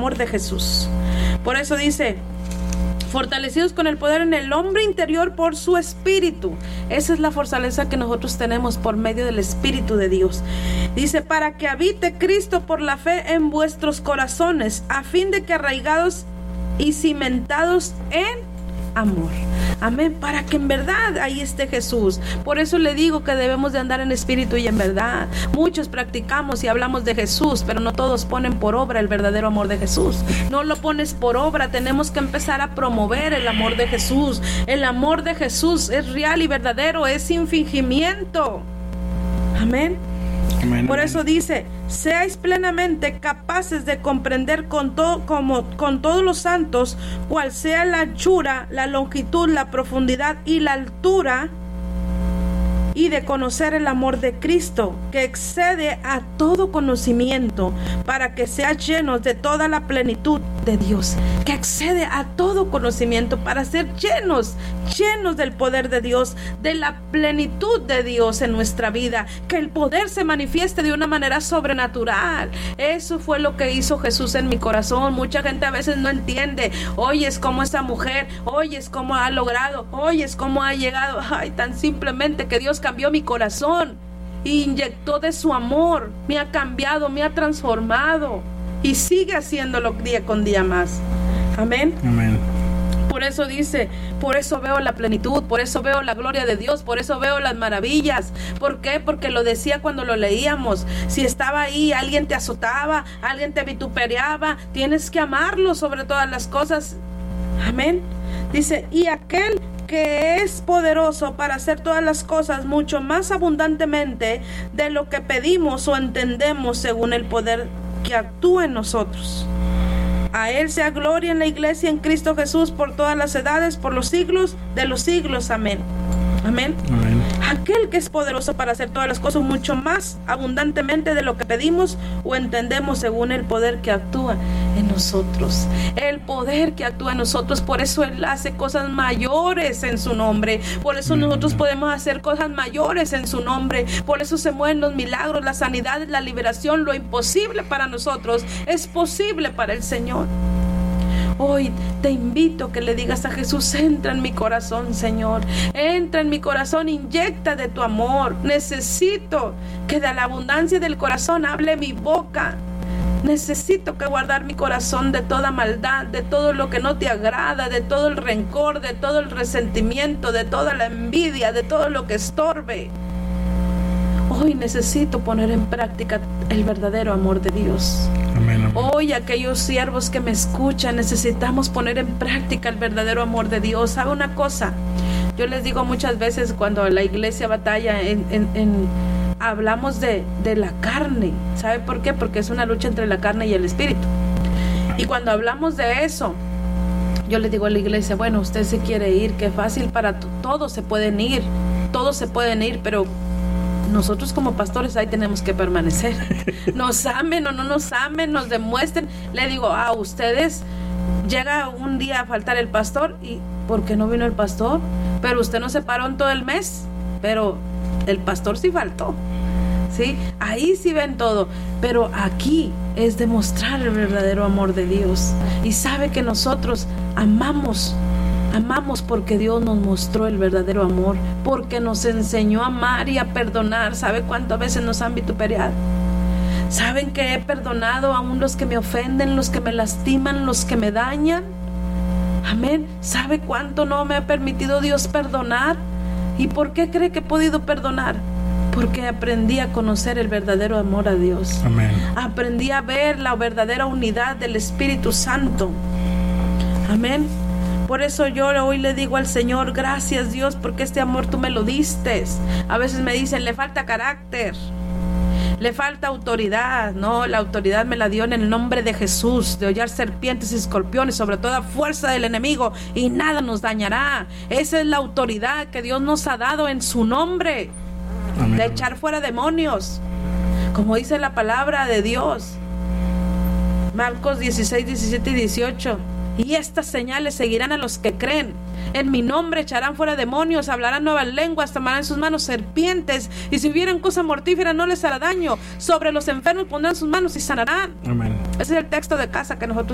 amor de Jesús. Por eso dice: fortalecidos con el poder en el hombre interior por su espíritu. Esa es la fortaleza que nosotros tenemos por medio del Espíritu de Dios. Dice: para que habite Cristo por la fe en vuestros corazones, a fin de que arraigados y cimentados en amor. Amén. Para que en verdad ahí esté Jesús. Por eso le digo que debemos de andar en espíritu y en verdad. Muchos practicamos y hablamos de Jesús, pero no todos ponen por obra el verdadero amor de Jesús. No lo pones por obra. Tenemos que empezar a promover el amor de Jesús. El amor de Jesús es real y verdadero, es sin fingimiento. Amén. Amén. Por eso dice: seáis plenamente capaces de comprender con todos los santos cuál sea la anchura, la longitud, la profundidad y la altura, y de conocer el amor de Cristo, que excede a todo conocimiento, para que seáis llenos de toda la plenitud de Dios. Que excede a todo conocimiento, para ser llenos del poder de Dios, de la plenitud de Dios en nuestra vida. Que el poder se manifieste de una manera sobrenatural. Eso fue lo que hizo Jesús en mi corazón. Mucha gente a veces no entiende. Oyes cómo esa mujer, oyes cómo ha logrado, oyes cómo ha llegado. Ay, tan simplemente que Dios cambió mi corazón y inyectó de su amor. Me ha cambiado, me ha transformado y sigue haciéndolo día con día más. Amén. Amén. Por eso dice: por eso veo la plenitud, por eso veo la gloria de Dios, por eso veo las maravillas. ¿Por qué? Porque lo decía cuando lo leíamos. Si estaba ahí, alguien te azotaba, alguien te vituperaba, tienes que amarlo sobre todas las cosas. Amén. Dice: y aquel que es poderoso para hacer todas las cosas mucho más abundantemente de lo que pedimos o entendemos, según el poder que actúa en nosotros. A Él sea gloria en la iglesia, en Cristo Jesús, por todas las edades, por los siglos de los siglos. Amén. Amén. Amén. Aquel que es poderoso para hacer todas las cosas mucho más abundantemente de lo que pedimos o entendemos, según el poder que actúa en nosotros. El poder que actúa en nosotros. Por eso Él hace cosas mayores en su nombre. Por eso nosotros podemos hacer cosas mayores en su nombre. Por eso se mueven los milagros, las sanidades, la liberación. Lo imposible para nosotros es posible para el Señor. Hoy te invito a que le digas a Jesús: entra en mi corazón, Señor, entra en mi corazón, inyecta de tu amor. Necesito que de la abundancia del corazón hable mi boca. Necesito que guardar mi corazón de toda maldad, de todo lo que no te agrada, de todo el rencor, de todo el resentimiento, de toda la envidia, de todo lo que estorbe. Hoy necesito poner en práctica el verdadero amor de Dios. Amén, amén. Hoy aquellos siervos que me escuchan, necesitamos poner en práctica el verdadero amor de Dios. ¿Sabe una cosa? Yo les digo muchas veces cuando la iglesia batalla hablamos de la carne. ¿Sabe por qué? Porque es una lucha entre la carne y el espíritu. Y cuando hablamos de eso, yo le digo a la iglesia: bueno, usted se quiere ir, qué fácil para todos se pueden ir, pero nosotros como pastores ahí tenemos que permanecer. Nos amen o no nos amen, nos demuestren. Le digo: a ustedes llega un día a faltar el pastor, ¿y por qué no vino el pastor? Pero usted no se paró en todo el mes, pero el pastor sí faltó. ¿Sí? Ahí sí ven todo, pero aquí es demostrar el verdadero amor de Dios. Y sabe que nosotros amamos porque Dios nos mostró el verdadero amor, porque nos enseñó a amar y a perdonar. ¿Sabe cuántas veces nos han vituperiado? ¿Saben que he perdonado aún los que me ofenden, los que me lastiman, los que me dañan? Amén. ¿Sabe cuánto no me ha permitido Dios perdonar? ¿Y por qué cree que he podido perdonar? Porque aprendí a conocer el verdadero amor a Dios. Amén. Aprendí a ver la verdadera unidad del Espíritu Santo. Amén. Por eso yo hoy le digo al Señor: gracias, Dios, porque este amor tú me lo diste. A veces me dicen: le falta carácter, le falta autoridad. No, la autoridad me la dio en el nombre de Jesús, de hollar serpientes y escorpiones sobre toda fuerza del enemigo, y nada nos dañará. Esa es la autoridad que Dios nos ha dado en su nombre. Amén. De echar fuera demonios, como dice la palabra de Dios, Marcos 16, 17 y 18. Y estas señales seguirán a los que creen. En mi nombre echarán fuera demonios, hablarán nuevas lenguas, tomarán en sus manos serpientes, y si hubieran cosa mortífera no les hará daño. Sobre los enfermos pondrán sus manos y sanarán. Amén. Ese es el texto de casa que nosotros